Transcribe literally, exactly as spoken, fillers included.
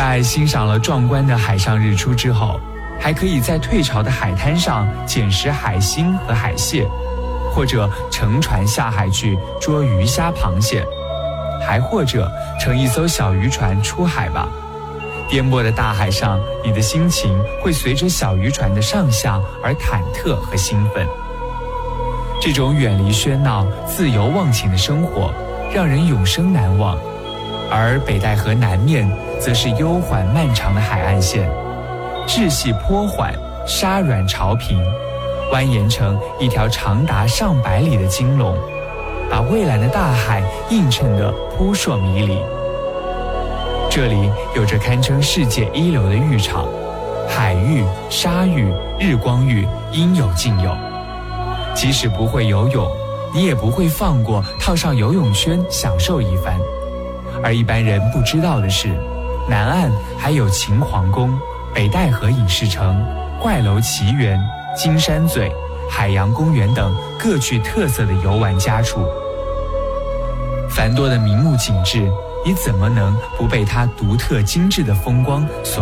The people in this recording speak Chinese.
在欣赏了壮观的海上日出之后，还可以在退潮的海滩上捡拾海星和海蟹，或者乘船下海去捉鱼虾螃蟹，还或者乘一艘小渔船出海吧。颠簸的大海上，你的心情会随着小渔船的上下而忐忑和兴奋。这种远离喧闹、自由忘情的生活，让人永生难忘。而北戴河南面，则是悠缓漫长的海岸线，质细坡缓，沙软潮平，蜿蜒成一条长达上百里的金龙，把蔚蓝的大海映衬得扑朔迷离。这里有着堪称世界一流的浴场，海浴、沙浴、日光浴应有尽有。即使不会游泳，你也不会放过套上游泳圈享受一番。而一般人不知道的是，南岸还有秦皇宫、北戴河影视城、怪楼奇缘、金山嘴、海洋公园等各具特色的游玩家处。繁多的名目景致，你怎么能不被它独特精致的风光所